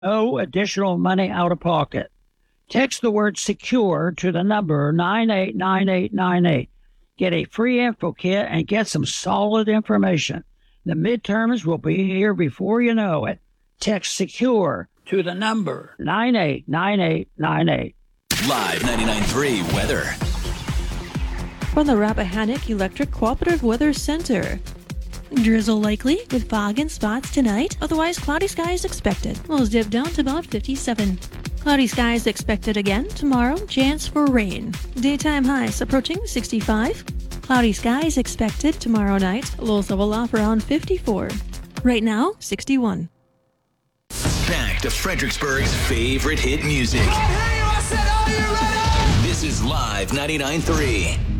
No additional money out of pocket. Text the word secure to the number 989898. Get a free info kit and get some solid information. The midterms will be here before you know it. Text secure to the number 989898. Live 99.3 weather. From the Rappahannock Electric Cooperative Weather Center. Drizzle likely with fog and spots tonight. Otherwise, cloudy skies expected. Lows dip down to about 57. Cloudy skies expected again tomorrow. Chance for rain. Daytime highs approaching 65. Cloudy skies expected tomorrow night. Lows level off around 54. Right now, 61. Back to Fredericksburg's favorite hit music. This is Live 99.3.